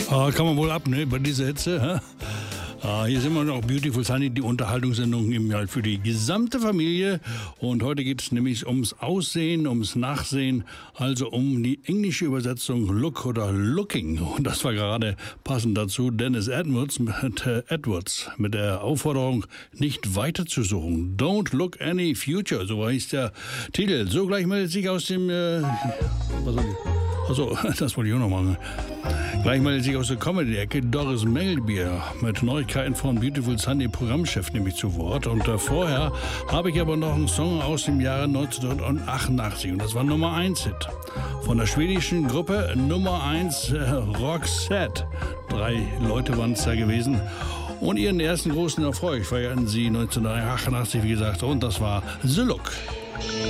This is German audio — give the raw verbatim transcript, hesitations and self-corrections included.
Ah, kann man wohl ab, ne, bei dieser Hitze. Hä? Ah, hier sind wir noch Beautiful Sunny, die Unterhaltungssendung im Jahr für die gesamte Familie. Und heute geht es nämlich ums Aussehen, ums Nachsehen, also um die englische Übersetzung Look oder Looking. Und das war gerade passend dazu Dennis Edwards mit, äh, Edwards mit der Aufforderung, nicht weiterzusuchen. Don't look any future, so heißt der Titel. So, gleich meldet sich aus dem... Äh, was soll ich? Achso, das wollte ich auch noch machen. Gleich meldet sich aus der Comedy-Ecke Doris Melbier mit Neuigkeiten von Beautiful Sunday Programmchef nämlich zu Wort. Und äh, vorher habe ich aber noch einen Song aus dem Jahre neunzehnhundertachtundachtzig und das war Nummer eins Hit von der schwedischen Gruppe Nummer eins äh, Roxette. Drei Leute waren es da gewesen. Und ihren ersten großen Erfolg feierten sie neunzehnhundertachtundachtzig, wie gesagt, und das war The Look.